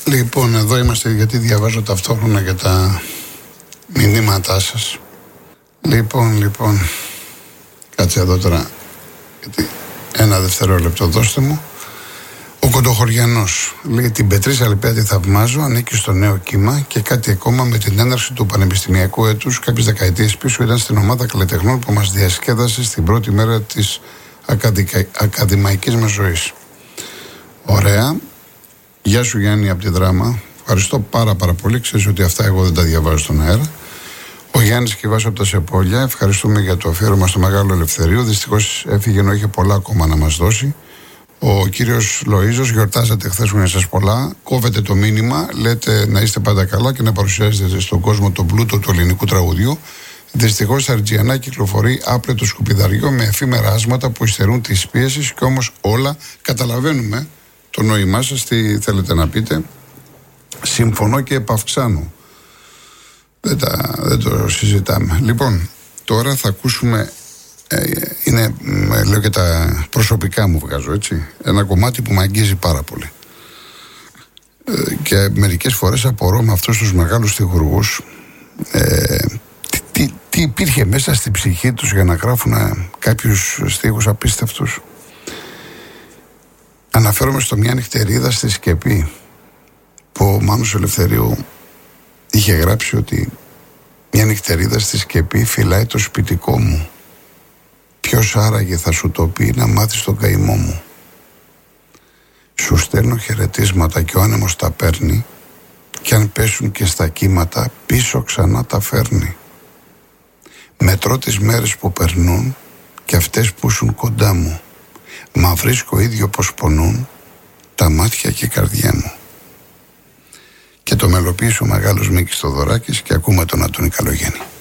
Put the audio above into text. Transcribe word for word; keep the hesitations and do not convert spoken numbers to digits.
Λοιπόν, εδώ είμαστε γιατί διαβάζω ταυτόχρονα και τα μηνύματά σας. Λοιπόν, λοιπόν, κάτσε εδώ τώρα, γιατί ένα δευτερόλεπτο δώστε μου. Ο Κοντοχωριανός λέει: την Πετρίσσα Λιπέα τη θαυμάζω, ανήκει στο νέο κύμα και κάτι ακόμα με την έναρξη του πανεπιστημιακού έτους. Κάποιες δεκαετίες πίσω ήταν στην ομάδα καλλιτεχνών που μας διασκέδασε στην πρώτη μέρα της ακαδικα... ακαδημαϊκής μας ζωής. Ωραία. Γεια σου Γιάννη από τη Δράμα. Ευχαριστώ πάρα πάρα πολύ. Ξέρεις ότι αυτά εγώ δεν τα διαβάζω στον αέρα. Ο Γιάννης Κιβάς από τα Σεπόλια. Ευχαριστούμε για το αφιέρωμα στο Μεγάλο Ελευθερίου. Δυστυχώς έφυγε ενώ είχε πολλά ακόμα να μας δώσει. Ο κύριος Λοΐζος, γιορτάζατε χθες, χρόνια σας πολλά. Κόβετε το μήνυμα, λέτε να είστε πάντα καλά και να παρουσιάζετε στον κόσμο τον πλούτο του ελληνικού τραγουδιού. Δυστυχώς στα Αργιανά κυκλοφορεί άπλετο σκουπιδαριό με εφήμερα άσματα που υστερούν της πίεσης και όμως όλα καταλαβαίνουμε το νόημά σας, τι θέλετε να πείτε. Συμφωνώ και επαυξάνω. Δεν, τα, δεν το συζητάμε. Λοιπόν, τώρα θα ακούσουμε, ε, είναι, ε, λέω και τα προσωπικά μου βγάζω, έτσι, ένα κομμάτι που με αγγίζει πάρα πολύ. Ε, και μερικές φορές απορώ με αυτούς τους μεγάλους θυγουργούς ε, τι, τι, τι υπήρχε μέσα στη ψυχή τους για να γράφουν κάποιους στίχους απίστευτους. Αναφέρομαι στο μια νυχτερίδα στη Σκεπή που ο Μάνος Ελευθερίου είχε γράψει ότι μια νυχτερίδα στη Σκεπή φυλάει το σπιτικό μου. Ποιος άραγε θα σου το πει να μάθεις τον καημό μου. Σου στέλνω χαιρετίσματα και ο άνεμος τα παίρνει κι αν πέσουν και στα κύματα πίσω ξανά τα φέρνει. Μετρώ τις μέρες που περνούν και αυτές που ήσουν κοντά μου. Μα βρίσκω ίδιο πως πονούν τα μάτια και η καρδιά μου. Και το μελοποίησε ο μεγάλος Μίκης Θοδωράκης και ακούμε τον Αντώνη Καλογέννη.